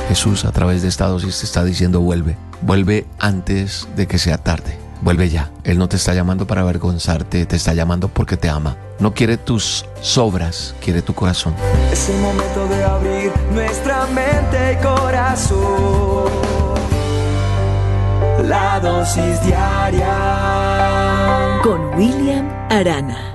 Jesús a través de esta dosis te está diciendo vuelve. Vuelve antes de que sea tarde. Vuelve ya. Él no te está llamando para avergonzarte, te está llamando porque te ama. No quiere tus sobras, quiere tu corazón. Es el momento de abrir nuestra mente y corazón. La dosis diaria con William Arana.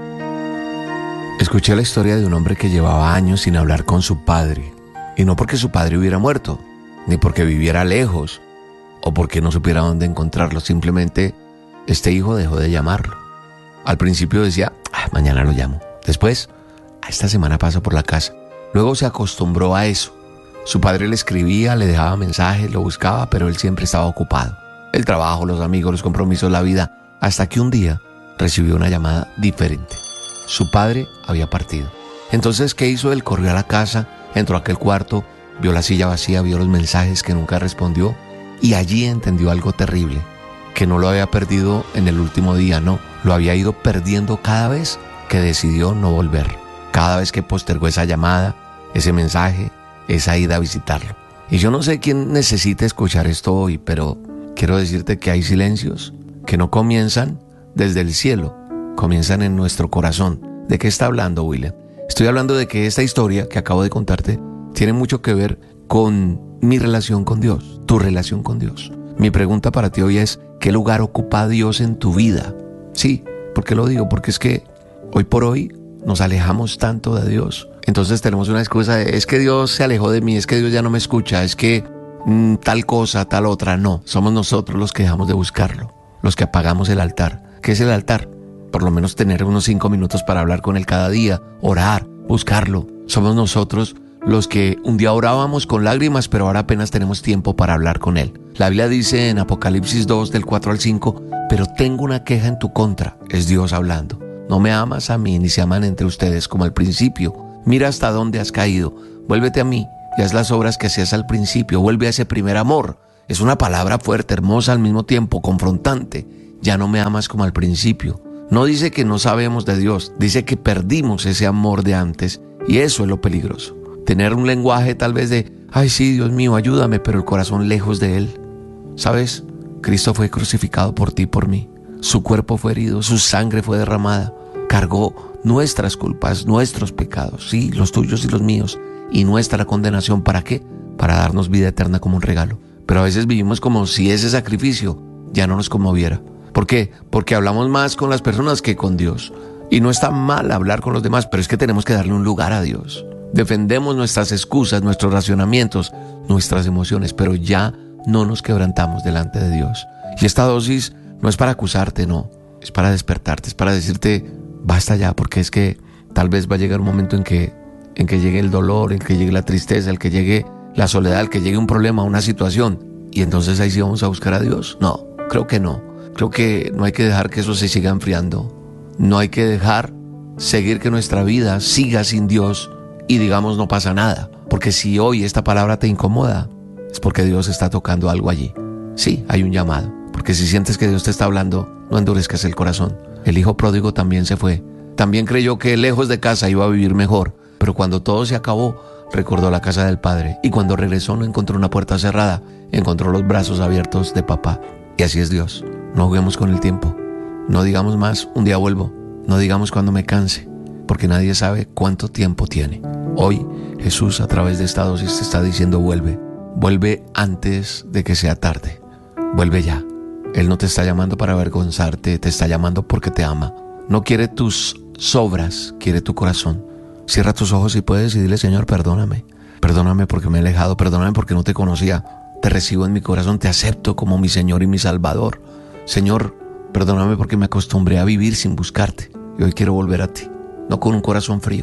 Escuché la historia de un hombre que llevaba años sin hablar con su padre. Y no porque su padre hubiera muerto, ni porque viviera lejos, o porque no supiera dónde encontrarlo. Simplemente este hijo dejó de llamarlo. Al principio decía, mañana lo llamo. Después, esta semana paso por la casa. Luego se acostumbró a eso. Su padre le escribía, le dejaba mensajes, lo buscaba, pero él siempre estaba ocupado. El trabajo, los amigos, los compromisos, la vida. Hasta que un día recibió una llamada diferente. Su padre había partido. Entonces, ¿qué hizo él? Corrió a la casa, entró a aquel cuarto, vio la silla vacía, vio los mensajes que nunca respondió. Y allí entendió algo terrible, que no lo había perdido en el último día, no, lo había ido perdiendo cada vez que decidió no volver, cada vez que postergó esa llamada, ese mensaje, esa ida a visitarlo. Y yo no sé quién necesita escuchar esto hoy, pero quiero decirte que hay silencios que no comienzan desde el cielo, comienzan en nuestro corazón. ¿De qué está hablando, William? Estoy hablando de que esta historia que acabo de contarte tiene mucho que ver con mi relación con Dios, tu relación con Dios. Mi pregunta para ti hoy es, ¿qué lugar ocupa Dios en tu vida? Sí, ¿por qué lo digo? Porque es que hoy por hoy nos alejamos tanto de Dios. Entonces tenemos una excusa de, es que Dios se alejó de mí, es que Dios ya no me escucha, es que tal cosa, tal otra. No, somos nosotros los que dejamos de buscarlo, los que apagamos el altar. ¿Qué es el altar? Por lo menos tener unos 5 minutos para hablar con Él cada día, orar, buscarlo. Somos nosotros los que un día orábamos con lágrimas, pero ahora apenas tenemos tiempo para hablar con Él. La Biblia dice en Apocalipsis 2, del 4 al 5, pero tengo una queja en tu contra, es Dios hablando. No me amas a mí, ni se aman entre ustedes como al principio. Mira hasta dónde has caído. Vuélvete a mí y haz las obras que hacías al principio. Vuelve a ese primer amor. Es una palabra fuerte, hermosa, al mismo tiempo confrontante. Ya no me amas como al principio. No dice que no sabemos de Dios, dice que perdimos ese amor de antes, y eso es lo peligroso. Tener un lenguaje tal vez de, ay sí, Dios mío, ayúdame, pero el corazón lejos de Él. ¿Sabes? Cristo fue crucificado por ti y por mí. Su cuerpo fue herido, su sangre fue derramada. Cargó nuestras culpas, nuestros pecados, sí, los tuyos y los míos, y nuestra condenación. ¿Para qué? Para darnos vida eterna como un regalo. Pero a veces vivimos como si ese sacrificio ya no nos conmoviera. ¿Por qué? Porque hablamos más con las personas que con Dios. Y no está mal hablar con los demás, pero es que tenemos que darle un lugar a Dios. Defendemos nuestras excusas, nuestros racionamientos, nuestras emociones, pero ya no nos quebrantamos delante de Dios. Y esta dosis no es para acusarte, no. Es para despertarte, es para decirte, basta ya, porque es que tal vez va a llegar un momento en que llegue el dolor, en que llegue la tristeza, el que llegue la soledad, el que llegue un problema, una situación. Y entonces ahí sí vamos a buscar a Dios. No, creo que no. Creo que no hay que dejar que eso se siga enfriando. No hay que dejar seguir que nuestra vida siga sin Dios y digamos no pasa nada. Porque si hoy esta palabra te incomoda, es porque Dios está tocando algo allí. Sí, hay un llamado. Porque si sientes que Dios te está hablando, no endurezcas el corazón. El hijo pródigo también se fue. También creyó que lejos de casa iba a vivir mejor. Pero cuando todo se acabó, recordó la casa del padre. Y cuando regresó no encontró una puerta cerrada, encontró los brazos abiertos de papá. Y así es Dios. No juguemos con el tiempo. No digamos más, un día vuelvo. No digamos cuando me canse, porque nadie sabe cuánto tiempo tiene. Hoy Jesús a través de esta dosis te está diciendo vuelve. Vuelve antes de que sea tarde. Vuelve ya. Él no te está llamando para avergonzarte, te está llamando porque te ama. No quiere tus sobras, quiere tu corazón. Cierra tus ojos si puedes y dile, Señor, perdóname. Perdóname porque me he alejado, perdóname porque no te conocía. Te recibo en mi corazón, te acepto como mi Señor y mi Salvador. Señor, perdóname porque me acostumbré a vivir sin buscarte. Y hoy quiero volver a ti. No con un corazón frío,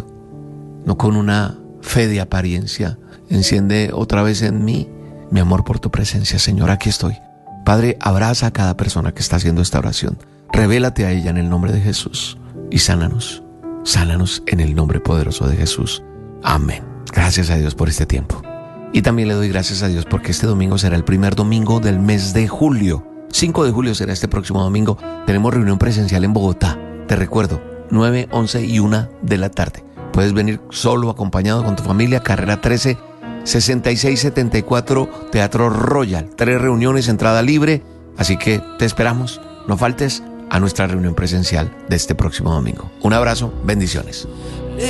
no con una fe de apariencia. Enciende otra vez en mí mi amor por tu presencia. Señor, aquí estoy. Padre, abraza a cada persona que está haciendo esta oración. Revélate a ella en el nombre de Jesús. Y sánanos. Sánanos en el nombre poderoso de Jesús. Amén. Gracias a Dios por este tiempo. Y también le doy gracias a Dios porque este domingo será el primer domingo del mes de julio. 5 de julio será este próximo domingo. Tenemos reunión presencial en Bogotá. Te recuerdo, 9, 11 y 1 de la tarde. Puedes venir solo, acompañado con tu familia. Carrera 13, 6674 Teatro Royal. 3 reuniones, entrada libre. Así que te esperamos. No faltes a nuestra reunión presencial de este próximo domingo. Un abrazo, bendiciones.